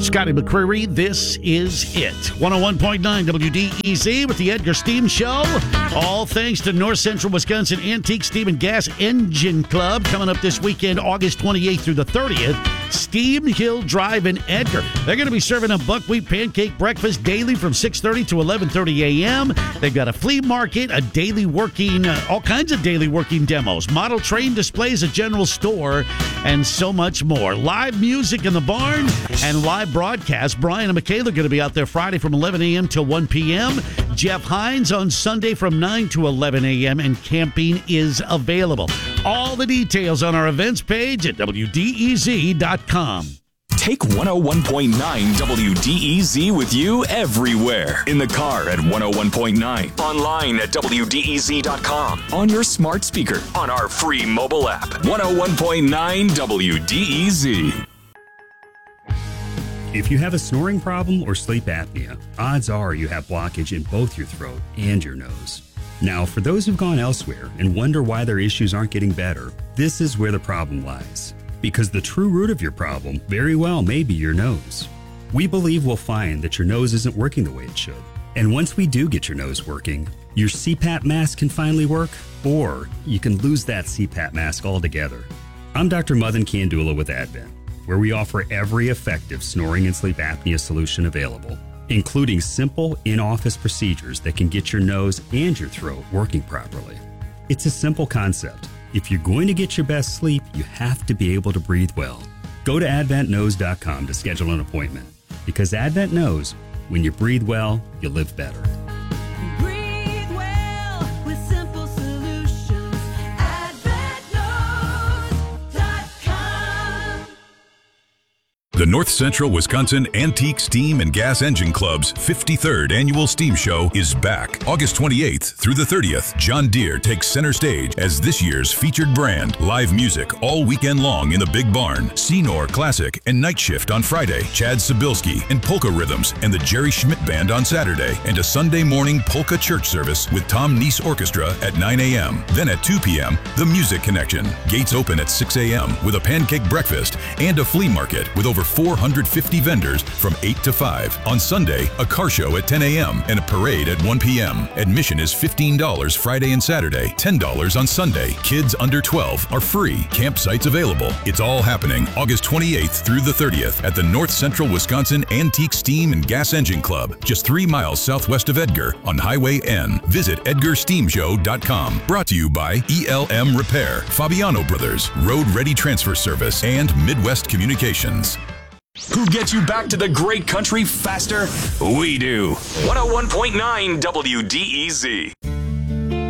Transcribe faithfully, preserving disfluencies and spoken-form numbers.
Scotty McCreery, this is it. one oh one point nine W D E Z with the Edgar Steam Show. All thanks to North Central Wisconsin Antique Steam and Gas Engine Club. Coming up this weekend, August twenty-eighth through the thirtieth. Steam Hill Drive in Edgar. They're going to be serving a buckwheat pancake breakfast daily from six thirty to eleven thirty a.m. They've got a flea market, a daily working, uh, all kinds of daily working demos, model train displays, a general store, and so much more. Live music in the barn and live broadcast. Brian and Michaela are going to be out there Friday from eleven a.m. till one p.m. Jeff Hines on Sunday from nine to eleven a.m. and camping is available. All the details on our events page at W D E Z dot com. Take one oh one point nine W D E Z with you everywhere. In the car at one oh one point nine. Online at W D E Z dot com. On your smart speaker. On our free mobile app. one oh one point nine W D E Z. If you have a snoring problem or sleep apnea, odds are you have blockage in both your throat and your nose. Now, for those who've gone elsewhere and wonder why their issues aren't getting better, this is where the problem lies. Because the true root of your problem very well may be your nose. We believe we'll find that your nose isn't working the way it should. And once we do get your nose working, your C PAP mask can finally work, or you can lose that C PAP mask altogether. I'm Doctor Madan Kandula with Advent, where we offer every effective snoring and sleep apnea solution available, including simple in-office procedures that can get your nose and your throat working properly. It's a simple concept. If you're going to get your best sleep, you have to be able to breathe well. Go to advent nose dot com to schedule an appointment, because Advent knows when you breathe well, you live better. Breathe well with simple solutions. advent nose dot com. The North Central Wisconsin Antique Steam and Gas Engine Club's fifty-third Annual Steam Show is back. August twenty-eighth through the thirtieth, John Deere takes center stage as this year's featured brand. Live music all weekend long in the Big Barn. Senor Classic and Night Shift on Friday. Chad Sobilski and Polka Rhythms and the Jerry Schmidt Band on Saturday. And a Sunday morning polka church service with Tom Neese Orchestra at nine a.m. Then at two p.m., The Music Connection. Gates open at six a.m. with a pancake breakfast and a flea market with over four hundred fifty vendors from eight to five. On Sunday, a car show at ten a.m. and a parade at one p.m. Admission is fifteen dollars Friday and Saturday, ten dollars on Sunday. Kids under twelve are free. Campsites available. It's all happening August twenty-eighth through the thirtieth at the North Central Wisconsin Antique Steam and Gas Engine Club, just three miles southwest of Edgar on Highway N. Visit edgar steam show dot com. Brought to you by E L M Repair, Fabiano Brothers, Road Ready Transfer Service, and Midwest Communications. Who gets you back to the great country faster? We do. one oh one point nine W D E Z.